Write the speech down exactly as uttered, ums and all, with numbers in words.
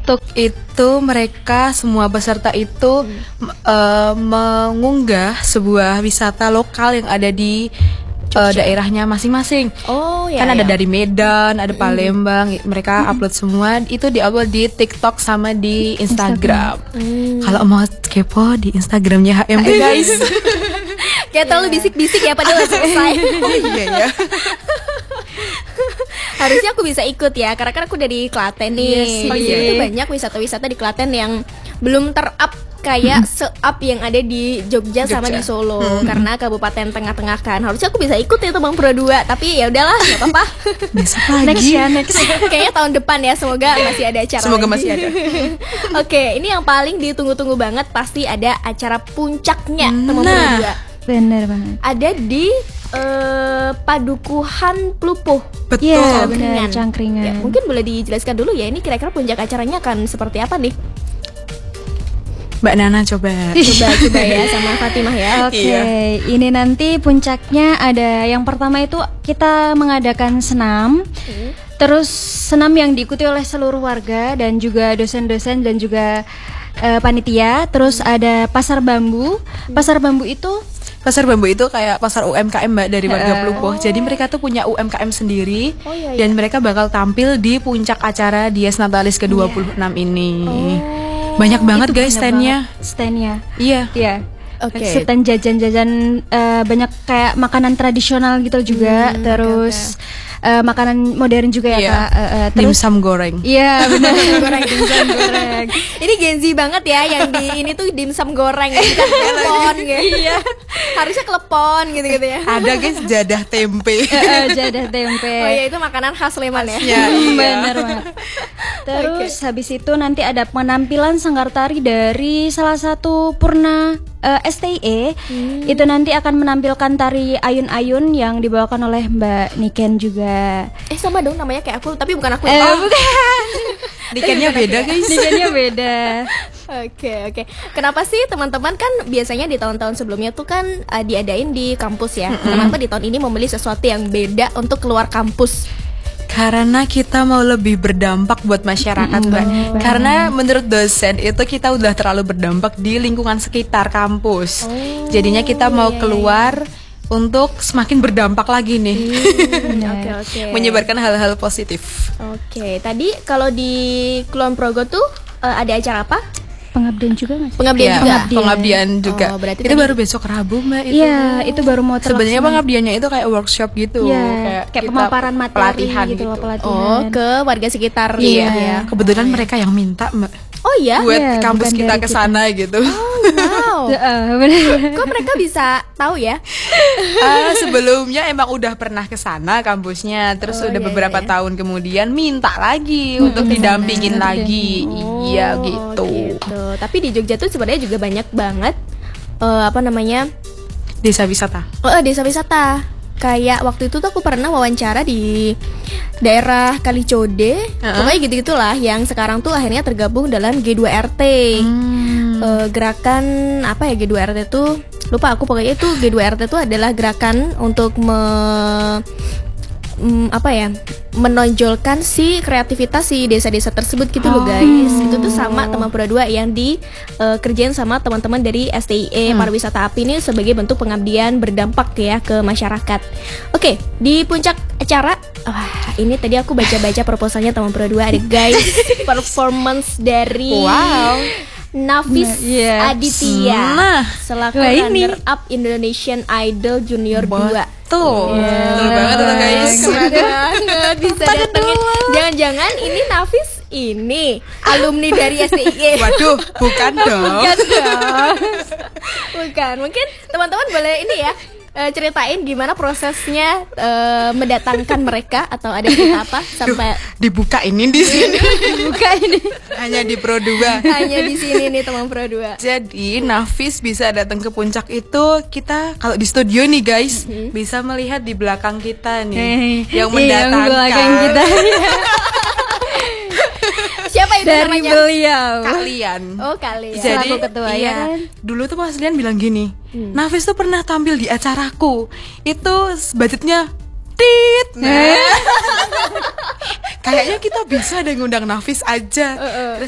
untuk itu mereka semua peserta itu hmm. uh, mengunggah sebuah wisata lokal yang ada di uh, daerahnya masing-masing. Oh ya. Kan ya. ada dari Medan, ada Palembang, hmm. mereka hmm. upload semua. Itu diupload di TikTok sama di Instagram. Instagram. Hmm. Kalau mau kepo di Instagramnya H M P guys. Kayak terlalu bisik-bisik ya padahal selesai. Iya ya. Harusnya aku bisa ikut ya, karena kan aku dari Klaten nih. Yes, oh, iya. Itu banyak wisata-wisata di Klaten yang belum ter-up kayak se-up yang ada di Jogja, Jogja. sama di Solo. Hmm. Karena kabupaten tengah-tengah kan. Harusnya aku bisa ikut ya Bang Pro dua, tapi ya udahlah, enggak apa-apa. Besok lagi. Next ya, next. Kayaknya tahun depan ya, semoga masih ada acara. Semoga lagi. masih ada. Oke, ini yang paling ditunggu-tunggu banget, pasti ada acara puncaknya Teman Pro nah. dua. Bener banget. Ada di uh, Padukuhan Plupuh. Betul. Ya, benar, Cangkringan. Ya, mungkin boleh dijelaskan dulu ya, ini kira-kira puncak acaranya akan seperti apa nih? Mbak Nana coba. Coba coba ya sama Fatimah ya. Oke, okay. iya. Ini nanti puncaknya ada yang pertama itu kita mengadakan senam. Hmm. Terus senam yang diikuti oleh seluruh warga dan juga dosen-dosen dan juga uh, panitia. Terus ada pasar bambu. Pasar bambu itu Pasar bambu itu kayak pasar U M K M Mbak dari warga Plupuh. Oh. Jadi mereka tuh punya U M K M sendiri. Oh, iya, iya. Dan mereka bakal tampil di puncak acara Dies Natalis ke dua puluh enam yeah. ini. Oh. Banyak banget guys stand-nya. Stand-nya. Iya. Iya. Oke. Okay. Stand jajan-jajan uh, banyak kayak makanan tradisional gitu juga. Hmm, terus okay, okay. Uh, makanan modern juga ya, yeah. Kak. Uh, uh, terus dimsum goreng. Iya, benar. goreng dimsum goreng. Ini Gen Z banget ya yang di ini tuh dimsum goreng gitu, klepon gitu. Iya. Harusnya klepon gitu-gitu ya. Ada guys jadah tempe. uh, uh, jadah tempe. Oh iya, itu makanan khas Sleman ya. Ya, iya. Benar banget. Terus okay. habis itu nanti ada penampilan sanggar tari dari salah satu Purna uh, S T I E. Hmm. Itu nanti akan menampilkan tari ayun-ayun yang dibawakan oleh Mbak Niken juga. Eh sama dong namanya kayak aku, tapi bukan aku. Eh, oh. bukan. Nikennya beda guys. Nikennya beda. Oke oke. Kenapa sih teman-teman kan biasanya di tahun-tahun sebelumnya tuh kan uh, diadain di kampus ya. Mm-hmm. Kenapa di tahun ini memilih sesuatu yang beda untuk keluar kampus? Karena kita mau lebih berdampak buat masyarakat, Mbak. Mm-hmm. Karena menurut dosen itu kita udah terlalu berdampak di lingkungan sekitar kampus. Oh, jadinya kita mau iya, keluar iya. untuk semakin berdampak lagi nih. Hmm, oke oke. Menyebarkan hal-hal positif. Oke, tadi kalau di Kulon Progo tuh uh, ada acara apa? Pengabdian juga nggak sih? Pengabdian ya, juga. Pengabdian, pengabdian juga. Oh, berarti itu tadi... baru besok Rabu Mbak itu. Iya, itu baru mau terlaksana. Sebenarnya pengabdiannya itu kayak workshop gitu. Ya, kayak kayak pemaparan materi pelatihan gitu, gitu. pelatihan. Oh, ke warga sekitar. Iya. Ya. Kebetulan oh, mereka yang minta Mbak. Oh iya. Buat ya, kampus kita ke sana gitu. Oh, wow. Kok mereka bisa tahu ya? uh, sebelumnya emang udah pernah ke sana kampusnya, terus oh, udah iya, beberapa iya. tahun kemudian minta lagi hmm, untuk didampingin lagi. Oh, iya gitu. gitu. Tapi di Jogja tuh sebenarnya juga banyak banget uh, apa namanya? Desa wisata. Oh, uh, desa wisata. Kayak waktu itu tuh aku pernah wawancara di daerah Kalicode, uh-huh. pokoknya gitu-gitulah yang sekarang tuh akhirnya tergabung dalam G dua R T. Hmm. Uh, gerakan apa ya G dua R T tuh? Lupa aku, pokoknya itu G dua R T itu adalah gerakan untuk me mm, apa ya? menonjolkan si kreativitas si desa-desa tersebut gitu oh. loh guys. Itu tuh sama teman Pro dua yang di uh, kerjain sama teman-teman dari S T I E hmm. Pariwisata Api ini sebagai bentuk pengabdian berdampak ya ke masyarakat. Oke, di puncak acara wah, ini tadi aku baca-baca proposalnya teman Pro dua ada guys performance dari wow. Nafis nah, yeah. Aditya nah, selaku runner up Indonesian Idol Junior dua. Tuh, yeah. betul banget tuh guys. Keren banget bisa datengin. Jangan-jangan ini Nafis ini alumni dari S T I E. Waduh, bukan dong. Bukan dong. Bukan. Mungkin teman-teman boleh ini ya uh, ceritain gimana prosesnya uh, mendatangkan mereka atau ada cerita apa sampai Duh, dibuka ini di sini. Dibuka ini. Hanya di Pro dua. Hanya di sini nih teman Pro dua. Jadi Nafis bisa datang ke puncak itu kita kalau di studio nih guys mm-hmm. bisa melihat di belakang kita nih hey, yang mendatangkan. Yang belakang kita. Siapa itu dari namanya? beliau. Kalian. Oh kalian. Jadi ketua, iya. Ya kan? Dulu tuh Mas Lian bilang gini, hmm. Nafis tuh pernah tampil di acaraku. Itu budgetnya tit. Nah. Kayaknya kita bisa deh ngundang Nafis aja. Uh, uh. Terus